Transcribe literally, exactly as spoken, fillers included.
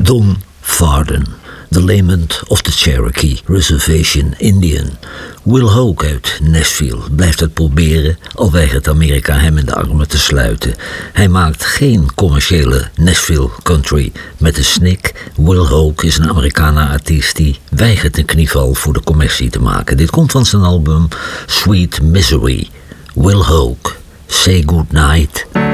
Don Varden, The Lament of the Cherokee Reservation Indian. Will Hoge uit Nashville blijft het proberen, al weigert Amerika hem in de armen te sluiten. Hij maakt geen commerciële Nashville country met een snik. Will Hoge is een Americana-artiest die weigert een knieval voor de commercie te maken. Dit komt van zijn album Sweet Misery. Will Hoge, Say Good Night.